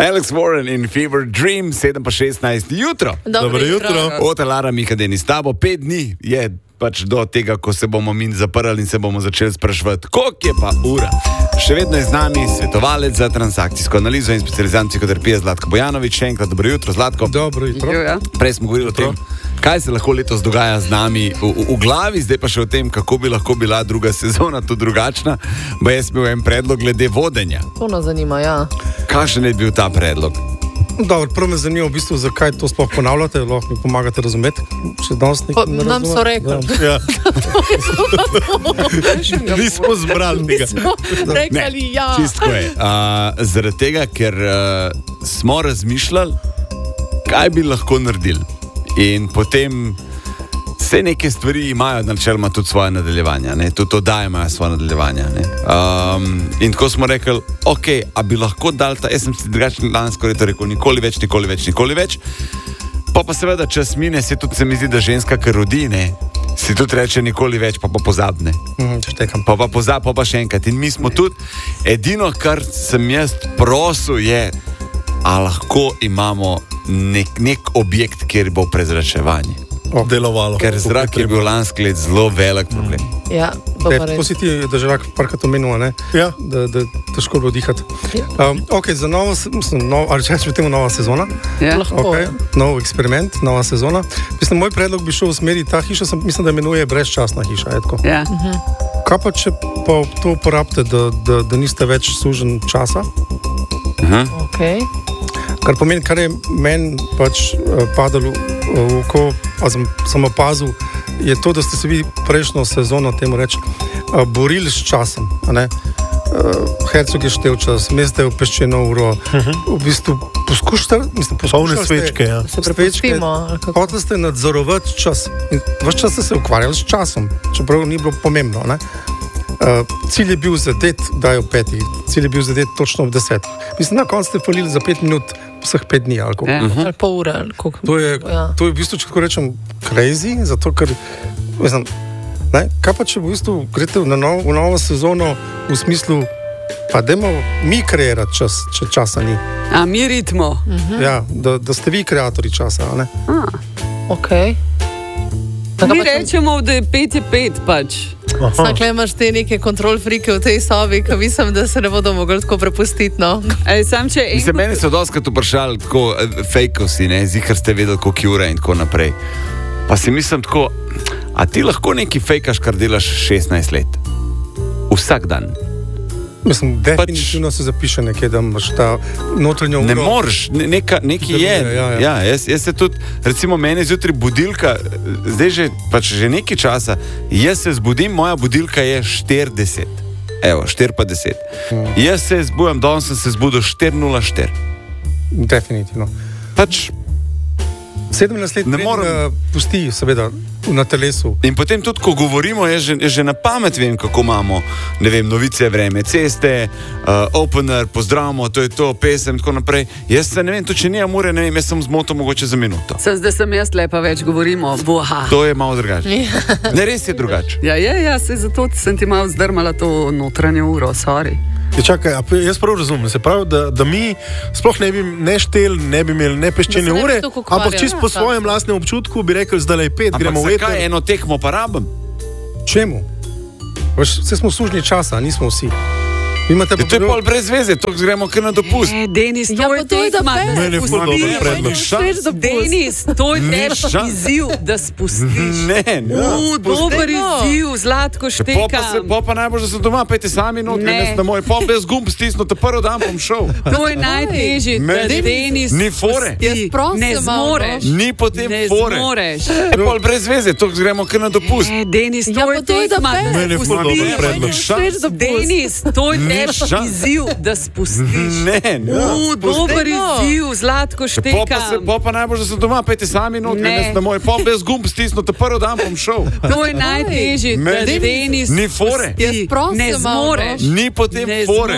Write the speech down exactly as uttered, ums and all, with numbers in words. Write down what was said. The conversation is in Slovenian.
Alex Warren in Fever Dream, sedem pa šestnajst jutro. Dobro jutro. Ota Lara, Miha, Denis, tabo, pet dni je pač do tega, ko se bomo mi zaprli in se bomo začeli spraševati, koliko je pa ura. Še vedno je z nami svetovalec za transakcijsko analizo in specializant psihoterapije Zlatko Bojanović. Še enkrat dobro jutro, Zlatko. Dobro jutro. Ja. Prej smo govorili jutro. o tem, kaj se lahko letos dogaja z nami v, v, v glavi, zdaj pa še o tem, kako bi lahko bila druga sezona tu drugačna. Ba jaz imel en predlog glede vodenja. To nas zanima, ja. Kakšen je bil ta predlog? Dobro, prvo me zanima v bistvu, zakaj to sploh ponavljate, lahko mi pomagate razumeti. Če danes nekaj ne Nam so rekli. Ja. Nismo zbrali tega. Rekali, ja. Čistko je. Uh, zaradi tega, ker uh, smo razmišljali, kaj bi lahko naredili. In potem vse neke stvari imajo načeloma tudi svoje nadaljevanja, ne? Tudi oddaje imajo svoje nadaljevanja. Ne? Um, in tako smo rekli, ok, a bi lahko dal ta, jaz sem si drugačen lansko leto rekel, nikoli več, nikoli več, nikoli več. Pa pa seveda čas mine, se tudi se mi zdi, da ženska, ki rodi, ne, si tudi reče nikoli več, pa pa pozabne. Mm, pa pa pozab, pa pa še enkrat. In mi smo tudi, edino, kar sem jaz prosil, je, a lahko imamo nek, nek objekt, kjer bo prezračevanje. Oh. Delovalo. Ker zrak je bil lansko let zelo velik problem. Ja, to E, pa to res. si ti državak parkrat omenil, ne? Ja. Da, da težko bilo dihati. Ja. Um, ok, za novo, se- mislim, nov, ali če rečemo temu nova sezona, Ja. Lahko. okay. Nov eksperiment, nova sezona. Mislim, moj predlog bi šel v smeri, ta hiša, sem, mislim, da imenuje brezčasna hiša. Je tako. Ja. Kaj pa, če pa to uporabite, da, da, da niste več sužen časa? Okay. Kar pomeni, kar je meni pač uh, padalo v oko, a sem, sem opazil, je to, da ste se vi prejšnjo sezono, temu reči, uh, borili s časom. a ne. Uh, Hercog je štel čas, meste je v peščeno uro. V bistvu poskušate, mislim, Polne poskušali svečke, ja. Se prepustimo. ali kako? Hoteli ste nadzorovati čas. In ves čas ste se ukvarjali s časom, čeprav ni bilo pomembno. Ne? Uh, cilj je bil zadet, da je v petih, cilj je bil zadet točno v deset. Mislim, na koncu ste falili za pet minut vseh pet dni. Ali Ja. Ali pol ure. ali koliko. To je, Ja. to je v bistvu, če tako rečem, crazy, zato ker, mislim, ne, kaj pa če v bistvu greste na nov, v novo sezono v smislu, pa dajmo mi kreirati čas, če časa ni. A mi ritmo. Ja, da, da ste vi kreatorji časa, a ne? Okay. Mi rečemo, da je pet je pet pač. Snakle imaš te neke kontrol frike v tej sobi, ki mislim, da se ne bodo mogli tako prepustiti. No. Ej, sam če Mislim, en... meni so doskrat vprašali, tako fejkovsi, ne, zihar ste vedeli, koliko je ura in tako naprej. Pa si mislim tako, a ti lahko nekaj fejkaš, kar delaš šestnajst let? Vsak dan. Mislim, definitivno se zapiše nekje, da imaš ta notranjo uro. Ne moreš, ne, neka, neki je. Deluje, ja, ja. Ja, jaz, jaz se tudi, recimo meni zjutraj budilka, zdaj že, pač že nekaj časa, jaz se zbudim, moja budilka je štirideset. Evo, štiri pa deset. Hmm. Jaz se zbujam, danes sem se zbudil štiri nula štiri. Definitivno. Pač, sedemnajst let Ne treninga morem. pusti, seveda, na telesu. in potem tudi, ko govorimo, jaz že, jaz že na pamet vem, kako imamo, ne vem, novice, vreme, ceste, uh, opener, pozdravimo, to je to, pesem in tako naprej. Jaz se ne vem, to če nimam ure, ne vem, jaz sem zmotil mogoče za minuto. Sem zdaj sem jaz lepa več govorimo. Boha. To je malo drugače. Ne, res je drugače. Ja, je, ja, se zato sem ti malo zdrmala to notranjo uro, sorry. Ja, čakaj, a pe- jaz prav razumem, se pravi, da, da mi sploh ne bi ne štel, ne bi imeli ne peščene Da se ne bi ure, toliko ukvarjali. ampak čisto po Ja, svojem tako. lastnem občutku bi rekel, zdaj je pet, Ampak gremo v zakaj eter. eno tekmo pa rabim? Čemu? Veš, vse smo sužnji časa, nismo vsi. Vi imate Ja, to je pol brez veze, to gremo kar na dopust. E, Denis, Ja, to pa je to je tekma, da da Meni je ful spustiš. dober predlog. Denis, to je Ni tebi šans. izziv, da spustiš. Ne, ne. U, dober izziv, Zlatko Po pa, se, štekam. po pa najbolj, da sem doma, pejte sami not, Ne. ne na moj pol brez gumb stisnil, te prvi dan bom šel. To je najtežje, da Meni Denis ni fore. spusti. Jaz prosim Ne malo, zmoreš. Ni potem Ne fore. zmoreš. Je pol brez veze, to gremo kar na dopust. E, Denis, Ja, to pa je to je da tekma, pes. da Meni je ful spustiš. dober predlog. Ni šans. Denis, to je Ni tebi šans. izziv, da spustiš. Ne, ne. U, dober izziv, Zlatko Po pa, se, štekam. po pa najbolj, da sem doma, pejte sami not, Ne. ne na moj pol brez gumb stisnil, te prvi dan bom šel. To je najtežje, da Meni Denis ni fore. spusti. Jaz prosim Ne malo, no. zmoreš. Ni potem Ne fore.